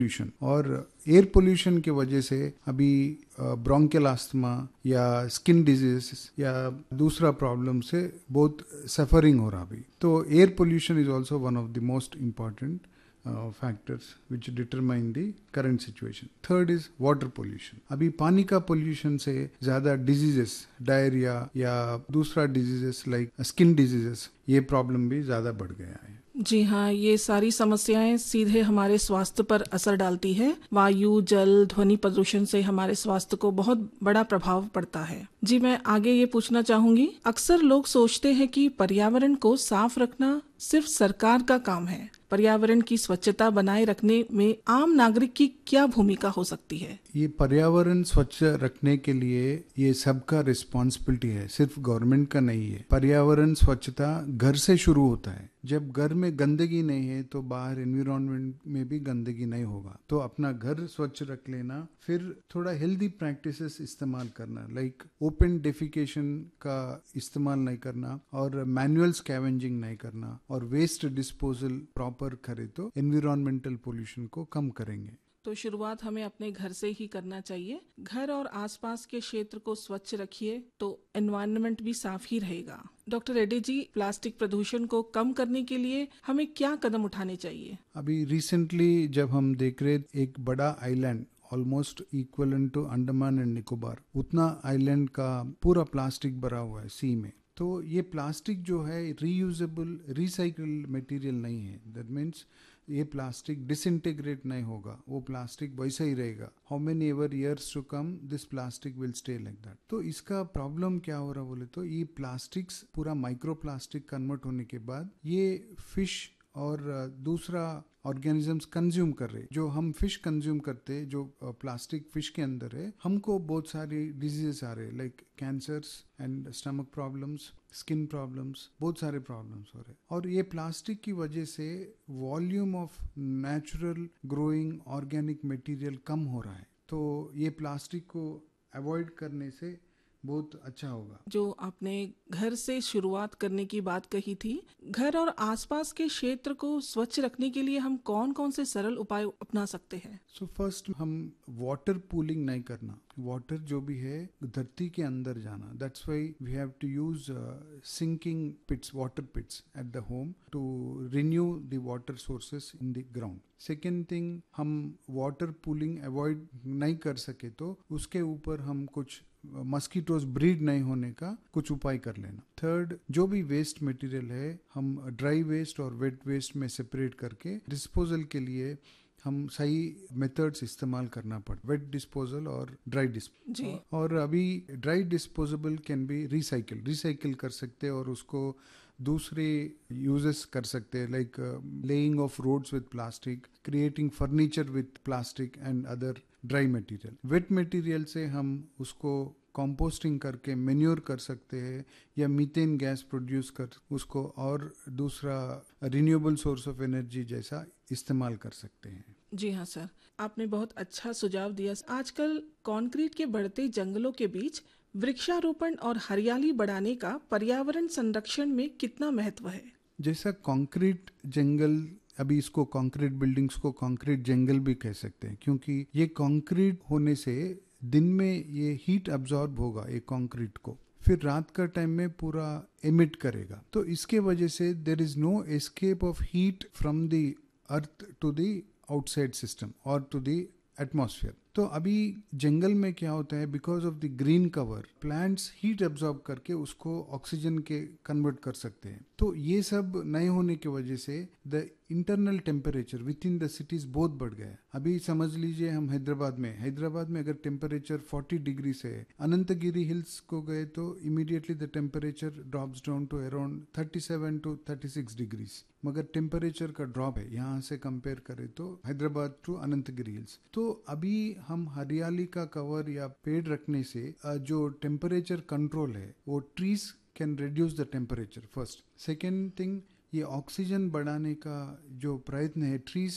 Pollution, और air pollution की वजह से अभी ब्रोंकियल अस्थमा या स्किन डिजीज या दूसरा प्रॉब्लम से बहुत सफरिंग हो रहा अभी। तो air pollution is also one of the most important factors which determine the current situation. Third is water pollution. अभी पानी का pollution से ज़्यादा diseases, डायरिया या दूसरा diseases like skin diseases, ये problem भी ज़्यादा बढ़ गया है। जी हाँ, ये सारी समस्याएं सीधे हमारे स्वास्थ्य पर असर डालती है। वायु, जल, ध्वनि प्रदूषण से हमारे स्वास्थ्य को बहुत बड़ा प्रभाव पड़ता है। जी, मैं आगे ये पूछना चाहूंगी, अक्सर लोग सोचते हैं कि पर्यावरण को साफ रखना सिर्फ सरकार का काम है। पर्यावरण की स्वच्छता बनाए रखने में आम नागरिक की क्या भूमिका हो सकती है? ये पर्यावरण स्वच्छ रखने के लिए ये सबका रिस्पॉन्सिबिलिटी है, सिर्फ गवर्नमेंट का नहीं है। पर्यावरण स्वच्छता घर से शुरू होता है। जब घर में गंदगी नहीं है तो बाहर एनवायरनमेंट में भी गंदगी नहीं होगा। तो अपना घर स्वच्छ रख लेना, फिर थोड़ा हेल्दी प्रैक्टिसेस इस्तेमाल करना, लाइक ओपन डेफिकेशन का इस्तेमाल नहीं करना और मैनुअल स्कैवेंजिंग नहीं करना और वेस्ट डिस्पोजल प्रॉपर करे तो एनवायरमेंटल पोल्यूशन को कम करेंगे। तो शुरुआत हमें अपने घर से ही करना चाहिए। घर और आसपास के क्षेत्र को स्वच्छ रखिए तो एनवायरनमेंट भी साफ ही रहेगा। डॉक्टर रेड्डी जी, प्लास्टिक प्रदूषण को कम करने के लिए हमें क्या कदम उठाने चाहिए? अभी रिसेंटली जब हम देख रहे, एक बड़ा island almost equivalent to Andaman and Nicobar, उतना आइलैंड का पूरा प्लास्टिक भरा हुआ है सी में। तो ये प्लास्टिक जो है रीयूजेबल, रिसाइकल मटेरियल नहीं है। दैट मीन्स ये प्लास्टिक डिसइंटीग्रेट नहीं होगा, वो प्लास्टिक वैसा ही रहेगा। How many ever years to come this plastic will stay like that. तो इसका प्रॉब्लम क्या हो रहा बोले तो ये प्लास्टिक्स पूरा माइक्रो प्लास्टिक कन्वर्ट होने के बाद ये फिश और दूसरा ऑर्गेनिजम्स कंज्यूम कर रहे। जो हम फिश कंज्यूम करते हैं, जो प्लास्टिक फिश के अंदर है, हमको बहुत सारी डिजीजेस आ रहे, like cancers and stomach problems, skin problems, बहुत सारे प्रॉब्लम्स हो रहे। और ये प्लास्टिक की वजह से volume of natural growing organic material कम हो रहा है। तो ये प्लास्टिक को अवॉइड करने से बहुत अच्छा होगा। जो आपने घर से शुरुआत करने की बात कही थी, घर और आसपास के क्षेत्र को स्वच्छ रखने के लिए हम कौन कौन से सरल उपाय अपना सकते हैं? सो फर्स्ट, हम वाटर पूलिंग नहीं करना। वाटर जो भी है धरती के अंदर जाना। That's why we have to use sinking पिट्स, water पिट्स at the home to renew the water sources in the ground. Second thing, हम वाटर पूलिंग अवॉइड नहीं कर सके तो उसके ऊपर हम कुछ मस्कीटोज ब्रीड नहीं होने का कुछ उपाय कर लेना। थर्ड, जो भी वेस्ट मटेरियल है हम ड्राई वेस्ट और वेट वेस्ट में सेपरेट करके डिस्पोजल के लिए हम सही मेथड्स इस्तेमाल करना पड़ता, वेट डिस्पोजल और ड्राई डिस्पोजल। और अभी dry disposable can be recycle कर सकते हैं और उसको दूसरे यूजेस कर सकते हैं, like laying of roads with plastic, creating furniture with plastic and other dry material. Wait material से हम उसको कंपोस्टिंग करके मेन्योर कर सकते हैं या मीथेन गैस प्रोड्यूस कर उसको और दूसरा रिन्यूएबल सोर्स ऑफ एनर्जी जैसा इस्तेमाल कर सकते हैं। जी हाँ सर, आपने बहुत अच्छा सुझाव दिया। आजकल कंक्रीट के बढ़ते जंगलों के बीच वृक्षारोपण और हरियाली बढ़ाने का पर्यावरण संरक्षण में कितना महत्व है? जैसा कंक्रीट जंगल, अभी इसको कंक्रीट बिल्डिंग्स को कंक्रीट जंगल भी कह सकते हैं, क्योंकि ये कंक्रीट होने से दिन में ये हीट अब्सॉर्ब होगा ये कंक्रीट को, फिर रात का टाइम में पूरा एमिट करेगा। तो इसके वजह से there is no escape of heat from the earth to the outside system और टू द एटमॉस्फेयर। तो अभी जंगल में क्या होता है, because of the green cover, plants heat absorb करके उसको ऑक्सीजन के कन्वर्ट कर सकते हैं। तो ये सब नहीं होने की वजह से the internal temperature with in the cities बहुत बढ़ गया है। अभी समझ लीजिए हम हैदराबाद में अगर टेम्परेचर 40 डिग्री से अनंतगिरी हिल्स को गए तो immediately the temperature drops down to around 37 to 36 degrees. मगर टेम्परेचर का ड्रॉप है यहाँ से कंपेयर करें तो हैदराबाद टू अनंतगिरी हिल्स। तो अभी हम हरियाली का कवर या पेड़ रखने से जो टेम्परेचर कंट्रोल है वो trees can reduce the temperature first. Second thing, ये ऑक्सीजन बढ़ाने का जो प्रयत्न है, ट्रीज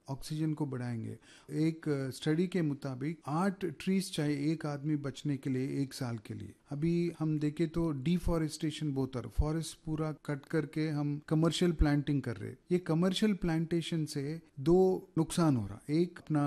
ऑक्सीजन को बढ़ाएंगे। एक स्टडी के मुताबिक 8 ट्रीज चाहिए एक आदमी बचने के लिए 1 साल के लिए। अभी हम देखें तो डिफॉरेस्टेशन बहुत हो रहा, फॉरेस्ट पूरा कट करके हम कमर्शियल प्लांटिंग कर रहे। ये कमर्शियल प्लांटेशन से 2 नुकसान हो रहा। एक, अपना